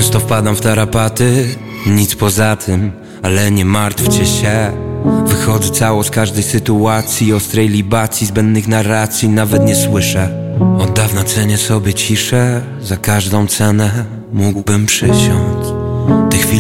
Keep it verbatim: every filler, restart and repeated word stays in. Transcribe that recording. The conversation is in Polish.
Często wpadam w tarapaty, nic poza tym, ale nie martwcie się. Wychodzę cało z każdej sytuacji, ostrej libacji, zbędnych narracji nawet nie słyszę. Od dawna cenię sobie ciszę, za każdą cenę mógłbym przysiąc. Te chwile